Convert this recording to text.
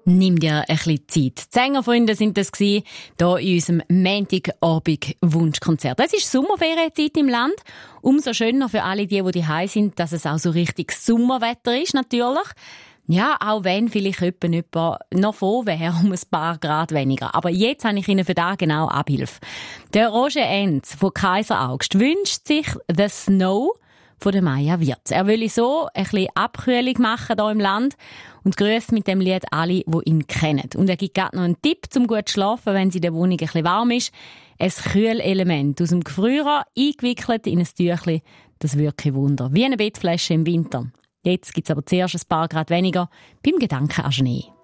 Nimm dir ein bisschen Zeit. Die Sängerfreunde sind das hier in unserem Montagabend-Wunschkonzert. Es ist Sommerferienzeit im Land. Umso schöner für alle die daheim sind, dass es auch so richtig Sommerwetter ist, natürlich. Ja, auch wenn vielleicht jemand noch froh wäre um ein paar Grad weniger. Aber jetzt habe ich Ihnen für das genau Abhilfe. Der Roger Enz von Kaiser Augst wünscht sich «The Snow» von der Maja Wirz. Er will so ein bisschen Abkühlung machen hier im Land und grüßt mit dem Lied alle, die ihn kennen. Und er gibt gerade noch einen Tipp, zum gut zu schlafen, wenn es in der Wohnung ein bisschen warm ist. Ein Kühlelement aus dem Gefrierer, eingewickelt in ein Tüchlein. Das wirkt Wunder. Wie eine Bettflasche im Winter. Jetzt gibt es aber zuerst ein paar Grad weniger beim Gedanken an Schnee.